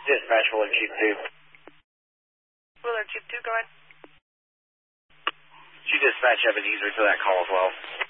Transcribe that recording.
Dispatch, Willard Jeep 2. Willard Jeep 2, go ahead. Did you dispatch Ebenezer to that call as well?